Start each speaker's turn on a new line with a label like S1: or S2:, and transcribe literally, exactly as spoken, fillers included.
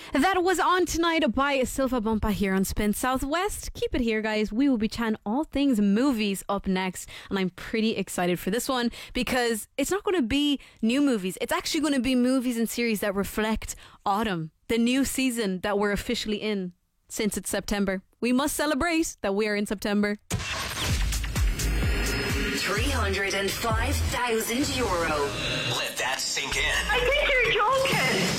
S1: That was On Tonight by Silva Bumpa here on Spin Southwest. Keep it here, guys. We will be chatting all things movies up next. And I'm pretty excited for this one because it's not going to be new movies. It's actually going to be movies and series that reflect autumn, the new season that we're officially in since it's September. We must celebrate that we are in September.
S2: three hundred five thousand euro.
S3: Let that sink in.
S2: I think you're joking.